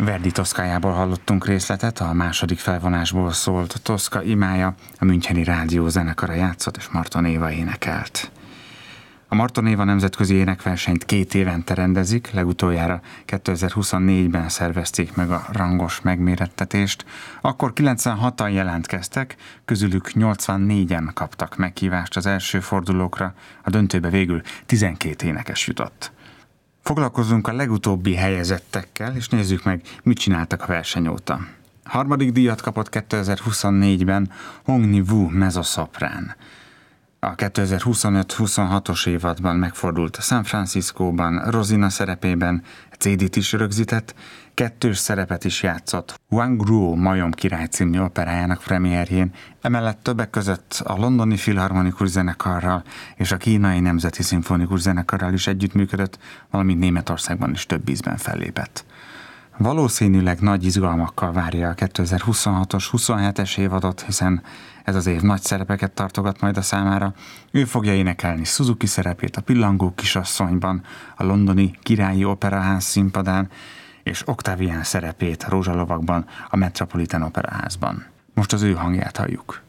Verdi Toszkájából hallottunk részletet, a második felvonásból szólt Toszka imája, a Müncheni Rádiózenekara játszott, és Marton Éva énekelt. A Marton Éva nemzetközi énekversenyt 2 évente rendezik, legutoljára 2024-ben szervezték meg a rangos megmérettetést. Akkor 96-an jelentkeztek, közülük 84-en kaptak meghívást az első fordulókra, a döntőbe végül 12 énekes jutott. Foglalkozzunk a legutóbbi helyezettekkel, és nézzük meg, mit csináltak a verseny óta. Harmadik díjat kapott 2024-ben Hong Ni-woo mezzoszoprán. A 2025-26-os évadban megfordult San Franciscóban, Rosina szerepében, CD-t is rögzített, 2 szerepet is játszott Huang Ruo Majom király című operájának premierjén, emellett többek között a Londoni Filharmonikus Zenekarral és a Kínai Nemzeti Szimfonikus Zenekarral is együttműködött, valamint Németországban is több ízben fellépett. Valószínűleg nagy izgalmakkal várja a 2026-os, 27-es évadot, hiszen ez az év nagy szerepeket tartogat majd a számára. Ő fogja énekelni Suzuki szerepét a Pillangó kisasszonyban, a Londoni Királyi Operaház színpadán, és Octavian szerepét a Rózsalovagban, a Metropolitan Operaházban. Most az ő hangját halljuk.